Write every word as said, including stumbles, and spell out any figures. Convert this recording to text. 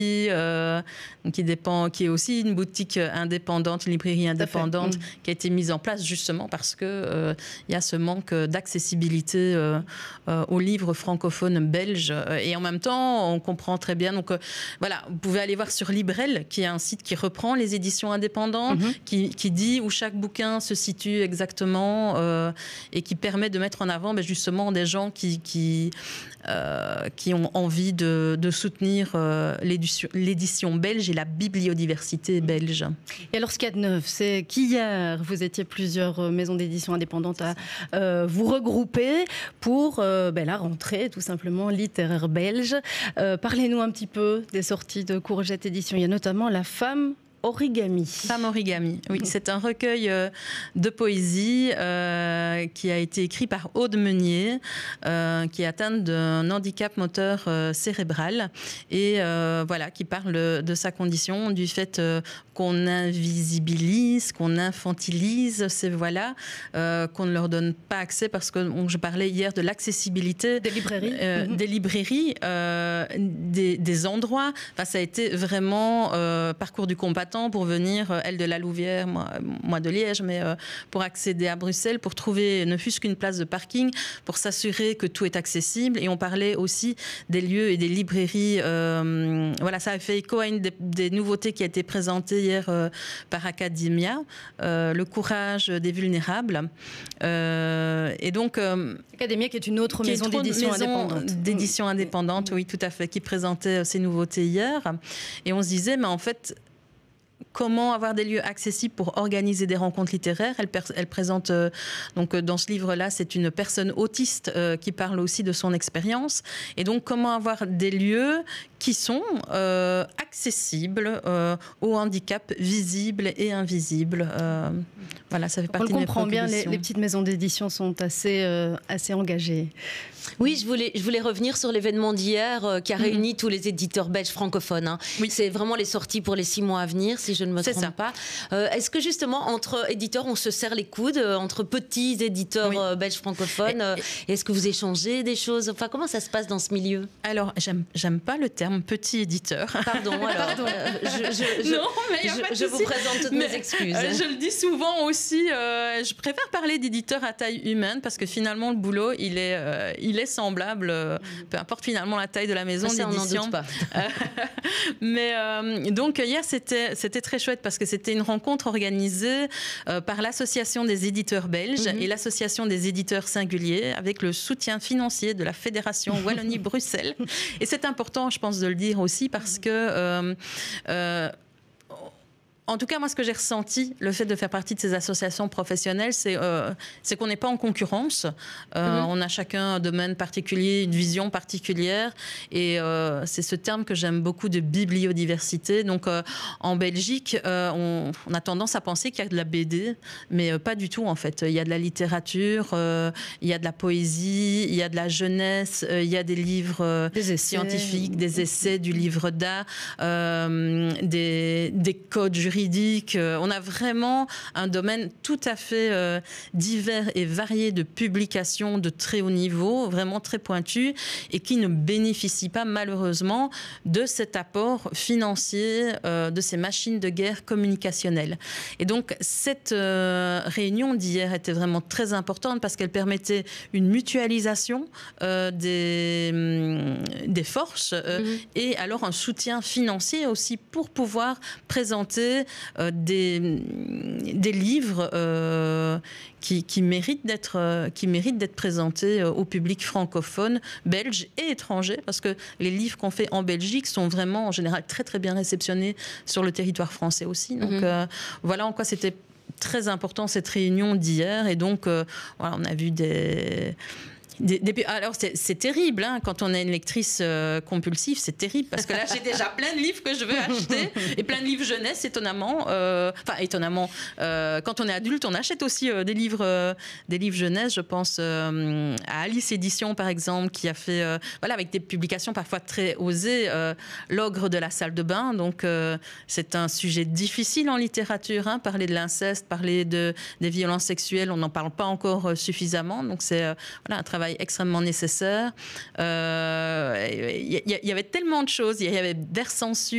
Euh, qui dépend, qui est aussi une boutique indépendante, une librairie indépendante, mmh. qui a été mise en place justement parce que euh, il y a ce manque d'accessibilité euh, euh, aux livres francophones belges. Et en même temps, on comprend très bien. Donc euh, voilà, vous pouvez aller voir sur Librel, qui est un site qui reprend les éditions indépendantes, mmh. qui, qui dit où chaque bouquin se situe exactement euh, et qui permet de mettre en avant ben, justement des gens qui qui, euh, qui ont envie de, de soutenir euh, l'édition l'édition belge et la bibliodiversité belge. Et alors, ce qu'il y a de neuf, c'est qu'hier, vous étiez plusieurs maisons d'édition indépendantes à euh, vous regrouper pour euh, ben, la rentrée, tout simplement, littéraire belge. Euh, parlez-nous un petit peu des sorties de Courgette Édition. Il y a notamment La Femme Origami. Femme Origami, oui. C'est un recueil euh, de poésie euh, qui a été écrit par Aude Meunier, euh, qui est atteinte d'un handicap moteur euh, cérébral et euh, voilà, qui parle de sa condition, du fait euh, qu'on invisibilise, qu'on infantilise ces voix-là, euh, qu'on ne leur donne pas accès parce que bon, je parlais hier de l'accessibilité des librairies, euh, mmh. des, librairies euh, des, des endroits. Enfin, ça a été vraiment euh, parcours du combattant pour venir, elle de la Louvière, moi, moi de Liège, mais euh, pour accéder à Bruxelles, pour trouver ne fût-ce qu'une place de parking, pour s'assurer que tout est accessible. Et on parlait aussi des lieux et des librairies. Euh, voilà, ça a fait écho à une des, des nouveautés qui a été présentée hier euh, par Academia, euh, le courage des vulnérables. Euh, et donc, euh, Academia, qui est une autre maison d'édition indépendante. D'édition indépendante, mmh. oui, tout à fait, qui présentait ces nouveautés hier. Et on se disait, mais en fait, comment avoir des lieux accessibles pour organiser des rencontres littéraires. Elle, elle présente, euh, donc dans ce livre-là, c'est une personne autiste euh, qui parle aussi de son expérience. Et donc, comment avoir des lieux qui sont euh, accessibles euh, aux handicaps visibles et invisibles. Euh, voilà, ça fait donc partie on de mes comprend bien, les, préoccupations. les petites maisons d'édition sont assez, euh, assez engagées. Oui, je voulais, je voulais revenir sur l'événement d'hier euh, qui a réuni mmh. tous les éditeurs belges francophones. Hein. Oui. C'est vraiment les sorties pour les six mois à venir, si je ne me trompe ça. pas. Euh, est-ce que justement, entre éditeurs, on se serre les coudes, euh, entre petits éditeurs oui. euh, belges francophones euh, Est-ce que vous échangez des choses? Enfin, comment ça se passe dans ce milieu? Alors, j'aime, j'aime pas le terme petit éditeur. Pardon, alors. Pardon. Euh, je, je, je, non, mais je, je vous présente toutes mais, mes excuses. Euh, je le dis souvent aussi, euh, je préfère parler d'éditeur à taille humaine parce que finalement, le boulot, il est, euh, il est semblable, euh, peu importe finalement la taille de la maison ça, d'édition. On n'en doute pas. mais euh, donc, hier, c'était, c'était très chouette parce que c'était une rencontre organisée euh, par l'Association des éditeurs belges mm-hmm. et l'Association des éditeurs singuliers avec le soutien financier de la Fédération Wallonie-Bruxelles. Et c'est important, je pense, de le dire aussi parce que euh, euh, en tout cas, moi, ce que j'ai ressenti, le fait de faire partie de ces associations professionnelles, c'est, euh, c'est qu'on n'est pas en concurrence. Euh, mmh. On a chacun un domaine particulier, une vision particulière. Et euh, c'est ce terme que j'aime beaucoup de bibliodiversité. Donc, euh, en Belgique, euh, on, on a tendance à penser qu'il y a de la B D, mais euh, pas du tout, en fait. Il y a de la littérature, euh, il y a de la poésie, il y a de la jeunesse, euh, il y a des livres euh, des scientifiques, des essais, du livre d'art, euh, des, des codes juridiques. On a vraiment un domaine tout à fait euh, divers et varié de publications de très haut niveau, vraiment très pointu, et qui ne bénéficie pas malheureusement de cet apport financier euh, de ces machines de guerre communicationnelles. Et donc cette euh, réunion d'hier était vraiment très importante parce qu'elle permettait une mutualisation euh, des, des forces euh, mmh. et alors un soutien financier aussi pour pouvoir présenter Euh, des, des livres euh, qui, qui, méritent d'être, euh, qui méritent d'être présentés euh, au public francophone, belge et étranger, parce que les livres qu'on fait en Belgique sont vraiment en général très très bien réceptionnés sur le territoire français aussi. Donc mmh. euh, voilà en quoi c'était très important cette réunion d'hier. Et donc euh, voilà, on a vu des... Des, des, alors c'est, c'est terrible hein, quand on est une lectrice euh, compulsive, c'est terrible parce que là j'ai déjà plein de livres que je veux acheter et plein de livres jeunesse étonnamment. Euh, enfin étonnamment, euh, quand on est adulte, on achète aussi euh, des livres, euh, des livres jeunesse. Je pense euh, à Alice Édition par exemple qui a fait, euh, voilà, avec des publications parfois très osées, euh, L'ogre de la salle de bain. Donc euh, c'est un sujet difficile en littérature, hein, parler de l'inceste, parler de des violences sexuelles, on n'en parle pas encore euh, suffisamment. Donc c'est euh, voilà un travail extrêmement nécessaire. Il euh, y, y, y avait tellement de choses. Il y avait Vers censure.